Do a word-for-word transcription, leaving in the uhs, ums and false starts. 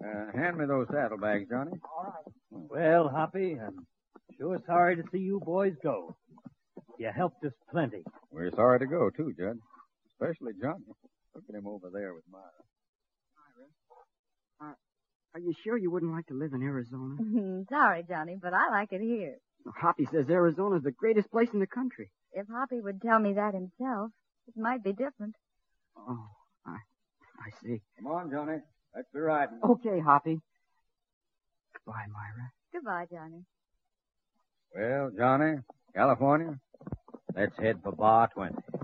Uh, hand me those saddlebags, Johnny. All right. Well, Hoppy, I'm sure sorry to see you boys go. You helped us plenty. We're sorry to go, too, Judge. Especially Johnny. Look at him over there with Myra. Myra? Uh, are you sure you wouldn't like to live in Arizona? Sorry, Johnny, but I like it here. Hoppy says Arizona's the greatest place in the country. If Hoppy would tell me that himself, it might be different. Oh, I, I see. Come on, Johnny. Let's be riding. Okay, Hoppy. Goodbye, Myra. Goodbye, Johnny. Well, Johnny, California, let's head for Bar twenty.